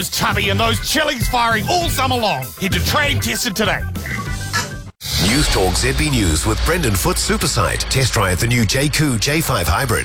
Chubby and those chilies firing all summer long. Head to Trade Tested today. News Talk ZB News with Brendan Foot Supersite. Test drive the new JQ J5 Hybrid.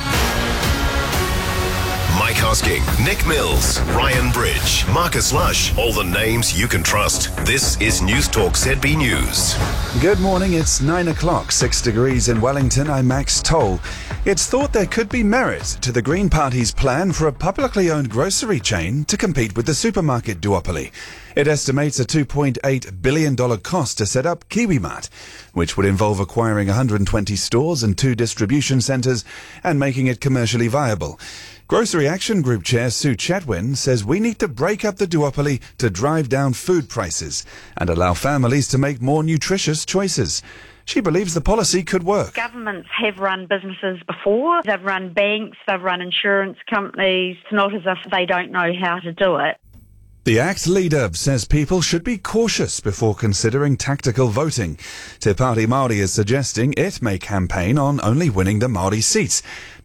Mike Hosking, Nick Mills, Ryan Bridge, Marcus Lush. All the names you can trust. This is News Talk ZB News. Good morning, it's 9 o'clock, 6 degrees in Wellington. I'm Max Toll. It's thought there could be merit to the Green Party's plan for a publicly owned grocery chain to compete with the supermarket duopoly. It estimates a $2.8 billion cost to set up KiwiMart, which would involve acquiring 120 stores and 2 distribution centres and making it commercially viable. Grocery Action Group Chair Sue Chatwin says we need to break up the duopoly to drive down food prices and allow families to make more nutritious choices. She believes the policy could work. Governments have run businesses before. They've run banks, they've run insurance companies. It's not as if they don't know how to do it. The ACT leader says people should be cautious before considering tactical voting. Te Pāti Māori is suggesting it may campaign on only winning the Māori seats,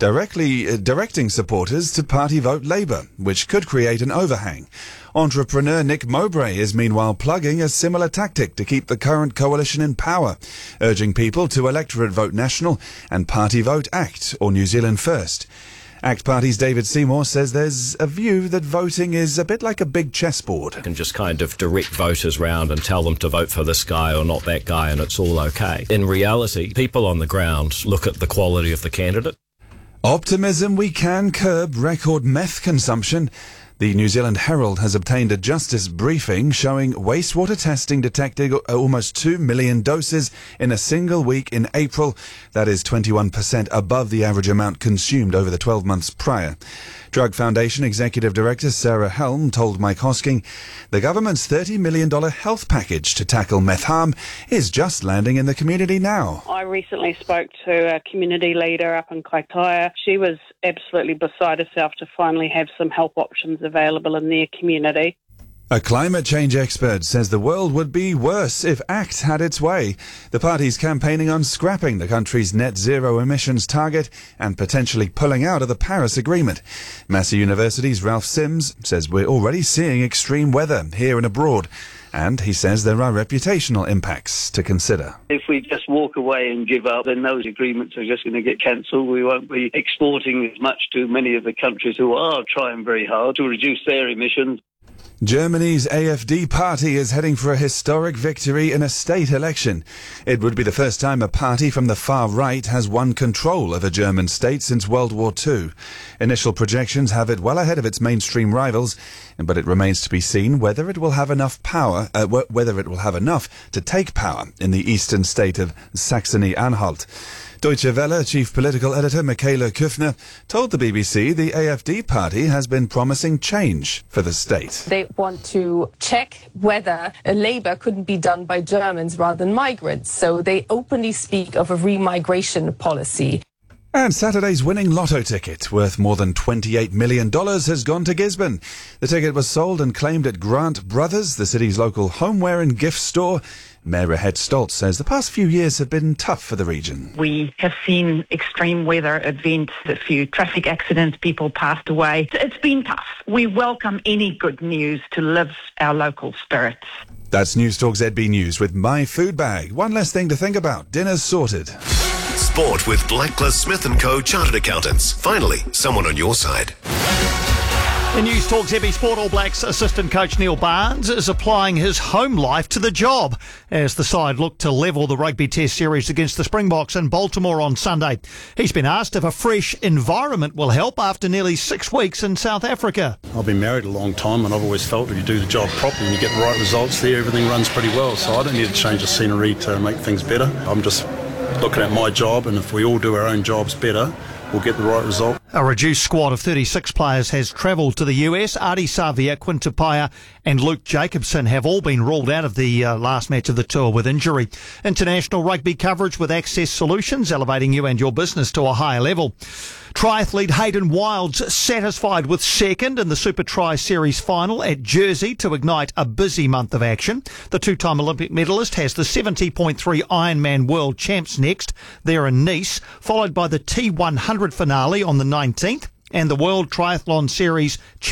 directing supporters to party vote Labour, which could create an overhang. Entrepreneur Nick Mowbray is meanwhile plugging a similar tactic to keep the current coalition in power, urging people to electorate vote National and party vote ACT or New Zealand First. ACT Party's David Seymour says there's a view that voting is a bit like a big chessboard. You can just kind of direct voters round and tell them to vote for this guy or not that guy and it's all okay. In reality, people on the ground look at the quality of the candidate. Optimism we can curb record meth consumption. The New Zealand Herald has obtained a justice briefing showing wastewater testing detected almost 2 million doses in a single week in April. That is 21% above the average amount consumed over the 12 months prior. Drug Foundation Executive Director Sarah Helm told Mike Hosking the government's $30 million health package to tackle meth harm is just landing in the community now. I recently spoke to a community leader up in Kaitaia. She was absolutely beside herself to finally have some help options available in their community. A climate change expert says the world would be worse if ACT had its way. The party's campaigning on scrapping the country's net zero emissions target and potentially pulling out of the Paris Agreement. Massey University's Ralph Sims says we're already seeing extreme weather here and abroad. And he says there are reputational impacts to consider. If we just walk away and give up, then those agreements are just going to get cancelled. We won't be exporting as much to many of the countries who are trying very hard to reduce their emissions. Germany's AfD party is heading for a historic victory in a state election. It would be the first time a party from the far right has won control of a German state since World War II. Initial projections have it well ahead of its mainstream rivals, but it remains to be seen whether it will have enough to take power in the eastern state of Saxony-Anhalt. Deutsche Welle chief political editor Michaela Küffner told the BBC the AfD party has been promising change for the state. They want to check whether a Labour couldn't be done by Germans rather than migrants. So they openly speak of a remigration policy. And Saturday's winning lotto ticket, worth more than $28 million, has gone to Gisborne. The ticket was sold and claimed at Grant Brothers, the city's local homeware and gift store. Mayor Het Stoltz says the past few years have been tough for the region. We have seen extreme weather events, a few traffic accidents, people passed away. It's been tough. We welcome any good news to lift our local spirits. That's News Talk ZB News with My Food Bag. One less thing to think about. Dinner's sorted. Sport with Blackler Smith & Co. Chartered Accountants. Finally, someone on your side. In News Talk ZB Sport, All Blacks assistant coach Neil Barnes is applying his home life to the job as the side look to level the rugby test series against the Springboks in Baltimore on Sunday. He's been asked if a fresh environment will help after nearly 6 weeks in South Africa. I've been married a long time and I've always felt if you do the job properly and you get the right results there, everything runs pretty well. So I don't need to change the scenery to make things better. I'm just looking at my job, and if we all do our own jobs better, we'll get the right result. A reduced squad of 36 players has travelled to the US. Ardie Savia, Quinn Tupaia and Luke Jacobson have all been ruled out of the last match of the tour with injury. International rugby coverage with Access Solutions, elevating you and your business to a higher level. Triathlete Hayden Wilds satisfied with second in the Super Tri Series final at Jersey to ignite a busy month of action. The two-time Olympic medalist has the 70.3 Ironman World Champs next, there in Nice, followed by the T100 finale on the 19th and the World Triathlon Series